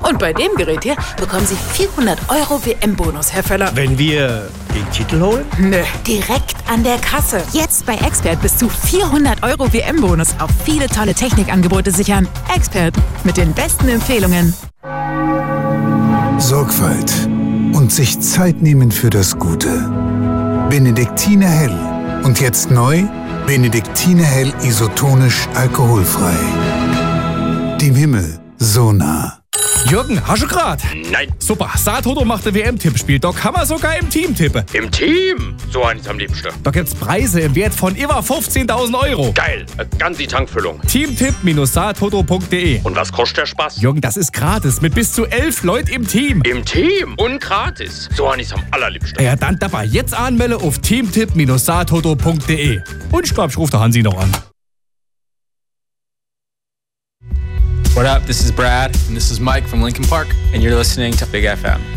Und bei dem Gerät hier bekommen Sie 400 € WM-Bonus, Herr Völler. Wenn wir den Titel holen? Nö, direkt an der Kasse. Jetzt bei Expert bis zu 400 € WM-Bonus auf viele tolle Technikangebote sichern. Expert, mit den besten Empfehlungen. Sorgfalt und sich Zeit nehmen für das Gute. Benediktiner Hell. Und jetzt neu, Benediktiner Hell isotonisch alkoholfrei. Dem Himmel so nah. Jürgen, hast du grad? Nein. Super, Saartoto macht ein WM-Tippspiel. Da kann man sogar im Team tippen. Im Team? So eins am liebsten. Da gibt's Preise im Wert von über 15.000 €. Geil, ganz die Tankfüllung. Teamtipp-saartoto.de. Und was kostet der Spaß? Jürgen, das ist gratis mit bis zu 11 Leuten im Team. Im Team? Und gratis. So eins am allerliebsten. Ja, dann dabei jetzt anmelden auf teamtipp-saartoto.de. Und ich glaube, ich rufe der Hansi noch an. What up, this is Brad. And this is Mike from Linkin Park. And you're listening to Big FM.